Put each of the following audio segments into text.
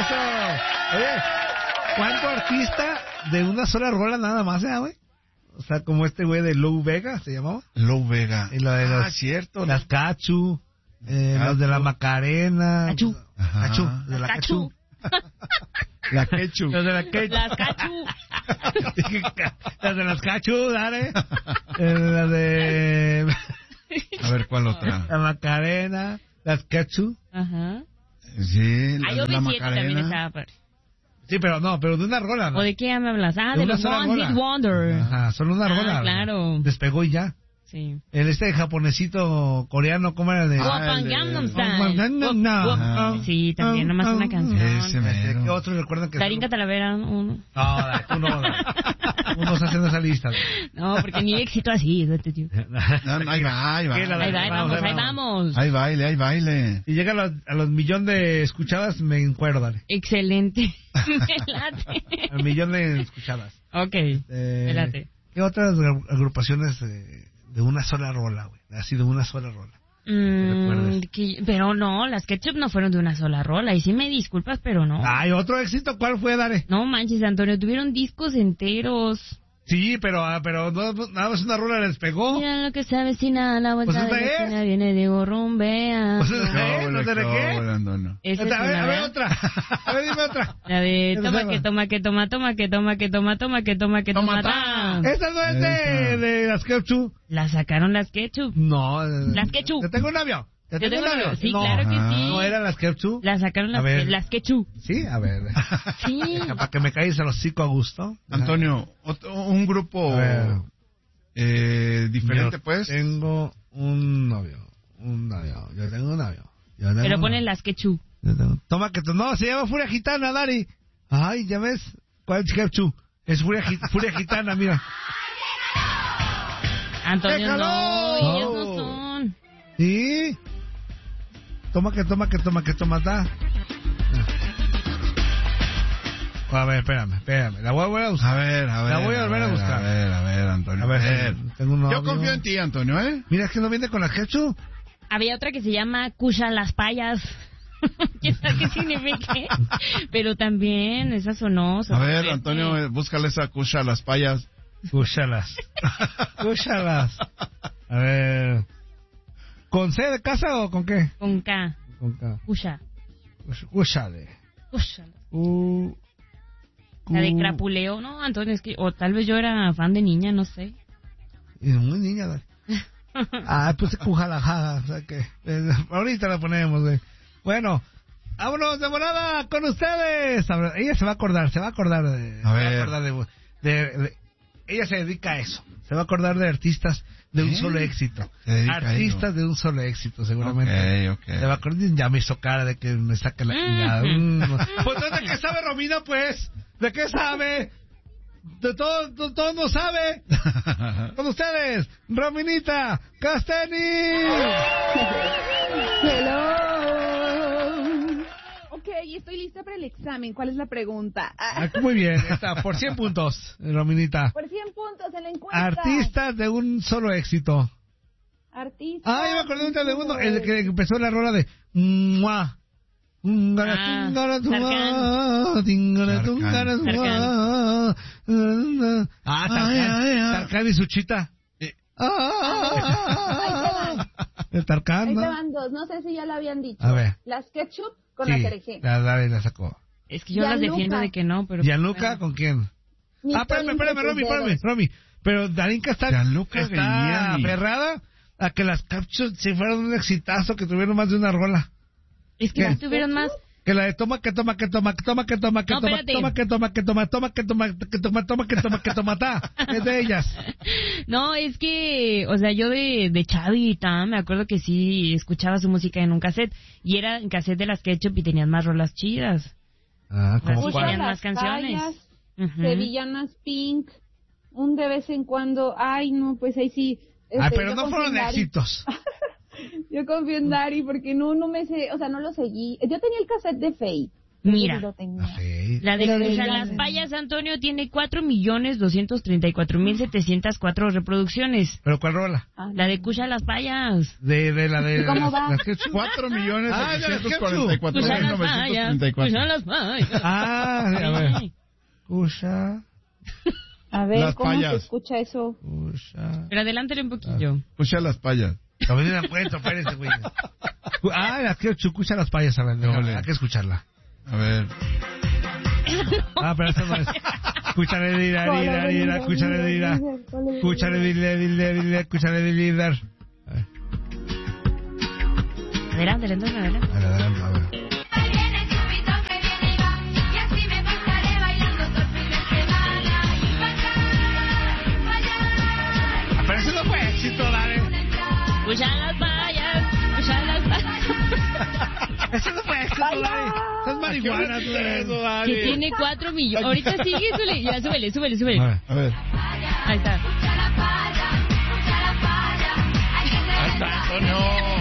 Eso. Oye, ¿cuánto artista de una sola rola nada más, güey? O sea, como este güey de Lou Vega, ¿se llamaba? Lou Vega. Y lo de cierto. Las Cachu, los de la Macarena. Cachu. Cachu, de la Cachu. La Quechu. Los de la Quechu. Las Cachu. Las de las Cachu, dale. La de... A ver, ¿cuál otra? La Macarena, las Cachu. Ajá. Sí, la Yo de la vi 7 también Macarena. estaba padre. Sí, pero de una rola, ¿no? ¿O de qué me hablas? De De una los sola One rola. Hit Wonder. Ajá, solo una rola. Claro. Despegó y ya. Sí. El japonesito coreano, ¿cómo era? De... Open Gangnam Open Gangnam Style. Style. Sí, también, nomás una canción. Ese mero. ¿Qué otros recuerdan que... Darinka Talavera, uno. No, tú no. Unos hacen esa lista. No, porque ni éxito así. No, ahí va. Ahí vamos. Hay baile. Si llega a los millones de escuchadas, me encuero, dale. Excelente. Me late. Al millón de escuchadas. Ok, me late. ¿Qué otras agrupaciones de una sola rola, güey? Así de una sola rola. Pero no, las Ketchup no fueron de una sola rola. Y sí me disculpas, pero no. Ay, otro éxito, ¿cuál fue, Dare? No manches, Antonio, tuvieron discos enteros. Sí, pero nada más una rola les pegó. Mira lo que se avecina, la vuelta Pues de la esquina viene de rumbea. Pues ¿no de qué? No. Esa es A ver, una, otra. A ver, dime otra. La de toma que toma que toma, toma que toma que toma, toma que toma que toma. Esa no es de las Ketchup. La sacaron las Ketchup. No. Las Ketchup. Yo tengo un novio. Yo tengo un novio. Sí, No. claro que sí. ¿No eran las Ketchup? La sacaron las Ketchup. Sí, a ver. Sí. Para que me caigas el hocico a gusto. Antonio, un grupo diferente, pues. Tengo un novio. Yo tengo un novio. Pero ponen las Ketchup. Toma que no, se llama Furia Gitana, Dari. Ay, ya ves. ¿Cuál es Ketchup? Es Furia Gitana, mira. Antonio, ¡Déjalo! no, ellos no son. ¿Sí? Toma que da. A ver, espérame. La voy a volver a buscar. A ver. La voy a volver a buscar. A ver, Antonio. A ver, tengo un novio. Yo confío en ti, Antonio, ¿eh? Mira, es que no viene con la Ketchup. Había otra que se llama Cusha las payas. ¿Quién sabe qué significa? Pero también, esa sonó. A ver, Antonio, búscale esa Cusha a las payas. Cúchalas. A ver. ¿Con C de casa o con qué? Con K. Con K. Cusha. Cúchale. La de crapuleo, ¿no, Antonio? Es que, o tal vez yo era fan de niña, no sé. Muy niña, dale. Pues cujalajada, o sea que ahorita la ponemos, güey. Bueno, vámonos de volada con ustedes. Ella se va a acordar de ella se dedica a eso. Se va a acordar de artistas de un solo éxito. Artistas de un solo éxito, seguramente. Okay. Se va a acordar, ya me hizo cara de que me saca la chingada. Pues ¿de qué sabe Romina, pues? ¿De qué sabe? De todo no sabe. Con ustedes, Rominita Casteni. Hello. Ok, estoy lista para el examen. ¿Cuál es la pregunta? Muy bien, está por 100 puntos, Rominita. Por 100 puntos en la encuesta. Artistas de un solo éxito. Artistas. Yo me acordé de uno, el que empezó la rola de Mua. Tarkan y Suchita. El Tarkan, Ahí ¿no? te van dos, no sé si ya lo habían dicho. A ver. Las Ketchup con la Cereje. La sacó. Es que yo las defiendo de que no, pero... ¿Gianluca con quién? Espérame, Romy. Pero Darinka está aferrada a que las Ketchup se fueron un exitazo, que tuvieron más de una rola. Es que no tuvieron más... Que la de toma que toma. Es de ellas. No, es que, o sea, yo de chavita me acuerdo que sí escuchaba su música en un cassette. Y era en cassette de las Ketchup y tenían más rolas chidas. ¿Cómo cuál? Tenían más canciones. Sevillanas Pink, un de vez en cuando. Ay, no, pues ahí sí. Pero no fueron éxitos. Yo confío en Dari porque no me sé, o sea, no lo seguí. Yo tenía el cassette de Faye, Mira, Lo tenía. Sí. la de Pero de Escucha ella las no. Payas, Antonio, tiene 4.234.704 reproducciones. ¿Pero cuál rola? Ah, La de Escucha las Payas. De la de... ¿Cómo va? las que- 4.744.934. Escucha las Payas. Ah, sí, a ver. Escucha, A ver, Las ¿cómo payas. se escucha eso? escucha... Pero adelántale un poquillo. Escucha las payas. A ver, la cuento, espérense, güey. Ah, la que escucha las payas, a ver, déjame, hay que escucharla. A ver. Ah, pero esta no es. Escúchale, dila, escúchale, dila. Escúchale, dile, escúchale, líder. Adelante, adelante. A ver, adelante, a ver. Ahí viene Chupito que viene y va, y así me pasaré bailando todo el fin de semana. Y fallar. Pero eso no fue éxito, dale. Escucha las Payas. Escucha las Payas. Eso no fue éxito, dale. Estás marihuana, tú eres. Que tiene 4 millones. Ahorita sigue, súbele. Ya, súbele. A ver. A ver. Ahí está. Escucha la paya, escucha la paya. Hay que Ahí está, Antonio.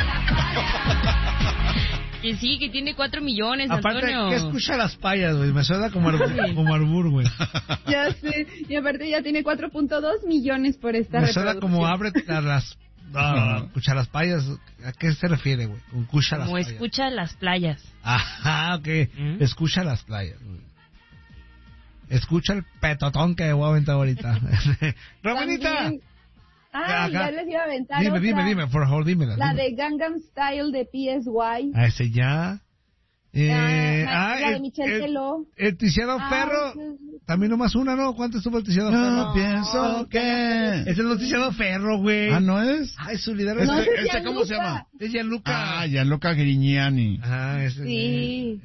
Que sí, que tiene 4 millones, Aparte, Antonio. ¿qué escucha las payas, güey? Me suena como arbur, güey. Ya sé, y aparte ya tiene 4.2 millones por esta Me suena como reproducción. abre a las... No, escucha las payas. ¿A qué se refiere, güey? Con escucha las Como payas. escucha las playas. Ajá, ok. ¿Mm? Escucha las playas, güey. Escucha el petotón que voy a aventar ahorita. Romanita. También- Ah, Acá. ya les iba a aventar Dime, otra. dime, por favor, dímela. La dime. de Gangnam Style de PSY. A ese ya. La de Michelle Teló. El Tiziano Ferro. También nomás una, ¿no? ¿Cuánto estuvo el Tiziano Ferro? No pienso que... Ese no es Tiziano Ferro, güey. Ah, ¿no es? Ay, su líder No, es... ese es ¿Este cómo se Gianluca. llama? Es Gianluca. Ah, Gianluca Grignani. Ajá, ese. Sí.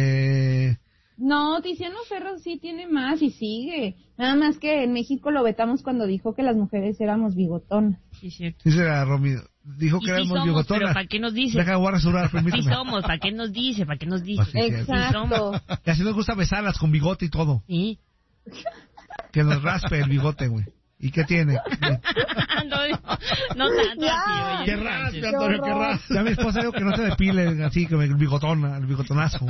No, Tiziano Ferro sí tiene más y sigue. Nada más que en México lo vetamos cuando dijo que las mujeres éramos bigotonas. Sí, cierto. Dice la Romy. Dijo Y que sí éramos somos, bigotonas. pero ¿para qué nos dice? Deja de guardar su lugar, permíteme. Sí somos, ¿para qué nos dice? ¿Para qué nos dice? Pues sí, cierto. Exacto. Y así nos gusta besarlas con bigote y todo. Sí. Que nos raspe el bigote, güey. ¿Y qué tiene? no tanto Ya. así, oye. ¡Qué no raspe, manches. Antonio, qué raspe! Ya mi esposa dijo que no se depile así, que el bigotón, el bigotonazo.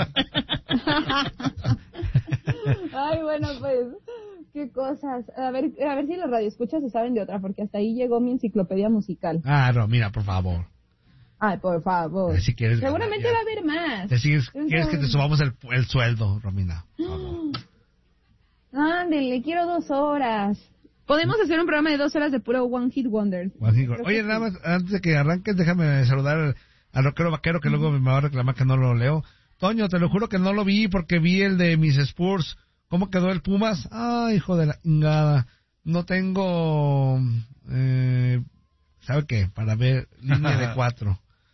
Ay, bueno, pues, qué cosas. A ver si los radioescuchas se saben de otra, porque hasta ahí llegó mi enciclopedia musical. Ah, no, mira, por favor. Ay, por favor. Si quieres Seguramente ganar, va a haber más. ¿Quieres que te subamos el sueldo, Romina? Por favor. Ándele, quiero 2 horas. Podemos hacer un programa de 2 horas de puro One Hit Wonder. Oye, nada más, antes de que arranques, déjame saludar al rockero vaquero, que luego me va a reclamar que no lo leo. Toño, te lo juro que no lo vi porque vi el de mis Spurs. ¿Cómo quedó el Pumas? Ay, hijo de la ingada. No tengo... ¿sabe qué? Para ver línea de 4.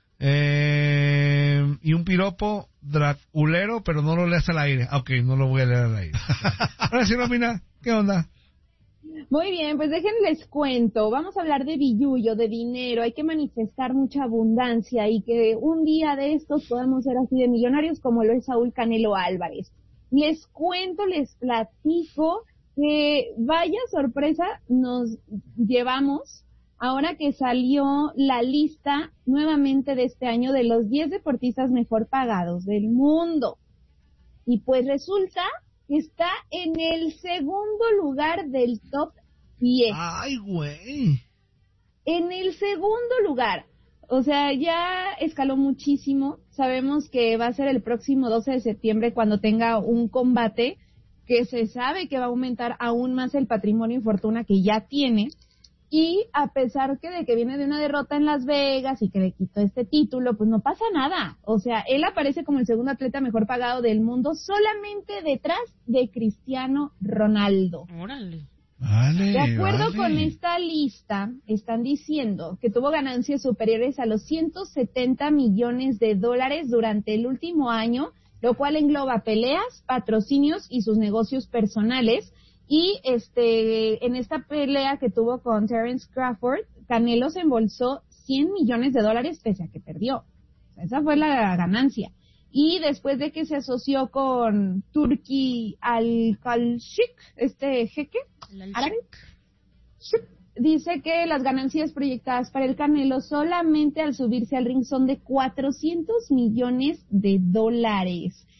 Y un piropo dragulero, pero no lo leas al aire. Ok, no lo voy a leer al aire. Ahora sí, Romina, ¿qué onda? Muy bien, pues déjenles cuento. Vamos a hablar de billullo, de dinero. Hay que manifestar mucha abundancia y que un día de estos podamos ser así de millonarios como lo es Saúl Canelo Álvarez. Les cuento, les platico que vaya sorpresa nos llevamos ahora que salió la lista nuevamente de este año de los 10 deportistas mejor pagados del mundo. Y pues resulta que está en el segundo lugar del top 10. Ay, güey. En el segundo lugar. O sea, ya escaló muchísimo. Sabemos que va a ser el próximo 12 de septiembre cuando tenga un combate que se sabe que va a aumentar aún más el patrimonio y fortuna que ya tiene. Y a pesar de que viene de una derrota en Las Vegas y que le quitó este título, pues no pasa nada. O sea, él aparece como el segundo atleta mejor pagado del mundo solamente detrás de Cristiano Ronaldo. Órale. Vale, De acuerdo vale. con esta lista, están diciendo que tuvo ganancias superiores a los 170 millones de dólares durante el último año, lo cual engloba peleas, patrocinios y sus negocios personales. Y en esta pelea que tuvo con Terence Crawford, Canelo se embolsó 100 millones de dólares pese a que perdió. O sea, esa fue la ganancia. Y después de que se asoció con Turki Al-Kalshik, este jeque árabe, dice que las ganancias proyectadas para el Canelo solamente al subirse al ring son de 400 millones de dólares.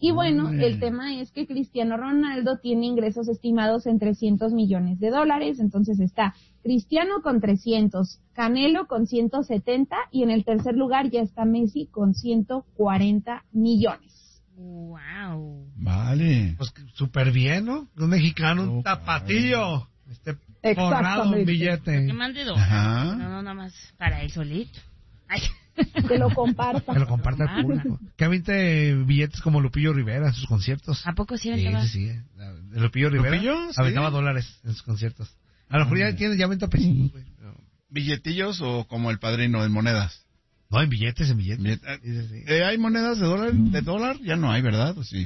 Y bueno, el tema es que Cristiano Ronaldo tiene ingresos estimados en $300 millones. Entonces está Cristiano con 300, Canelo con 170 y en el tercer lugar ya está Messi con 140 millones. Wow. Vale. Pues súper bien, ¿no? Un mexicano, un Oh, tapatillo. Forrado en Exactamente. Que billete. mande dos. Ajá. No, nada más para él solito. Ay. Que lo comparta. Que lo comparta al público. Que avente billetes como Lupillo Rivera en sus conciertos. ¿A poco sí Sí, aventaba? sí, sí. Lupillo Rivera ¿Lupillo? Sí. aventaba dólares en sus conciertos. A lo mejor ya aventa pesitos, güey. ¿Billetillos o como el padrino en monedas? No, en billetes, en billetes. ¿Hay monedas de dólar? ¿De dólar? Ya no hay, ¿verdad? ¿O sí?